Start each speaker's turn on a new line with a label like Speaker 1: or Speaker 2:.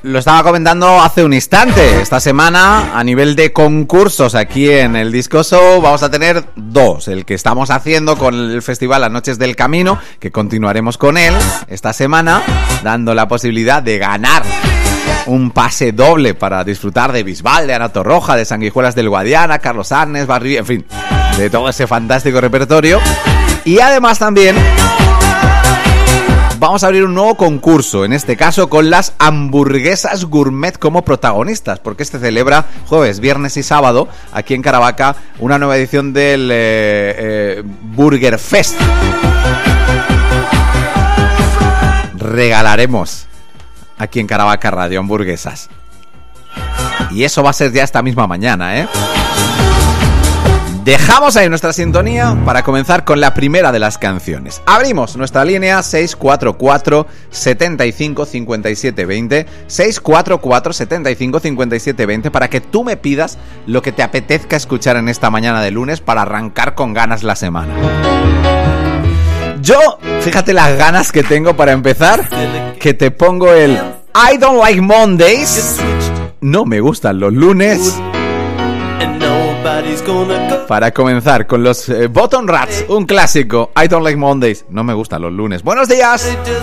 Speaker 1: lo estaba comentando hace un instante. Esta semana, a nivel de concursos aquí en el Disco Show, vamos a tener dos. El que estamos haciendo con el festival Las Noches del Camino, que continuaremos con él esta semana, dando la posibilidad de ganar un pase doble para disfrutar de Bisbal, de Ana Torroja, de Sanguijuelas del Guadiana, Carlos Arnes, Barri, en fin, de todo ese fantástico repertorio. Y además también vamos a abrir un nuevo concurso, en este caso con las hamburguesas gourmet como protagonistas, porque este celebra jueves, viernes y sábado aquí en Caravaca una nueva edición del Burger Fest. Regalaremos aquí en Caravaca Radio hamburguesas. Y eso va a ser ya esta misma mañana, ¿eh? Dejamos ahí nuestra sintonía para comenzar con la primera de las canciones. Abrimos nuestra línea 644 75 57 20, 644 75 57 20, para que tú me pidas lo que te apetezca escuchar en esta mañana de lunes para arrancar con ganas la semana. Yo, fíjate las ganas que tengo para empezar, que te pongo el I don't like Mondays, no me gustan los lunes, para comenzar con los Bottom Rats, un clásico. I don't like Mondays, no me gustan los lunes. Buenos días.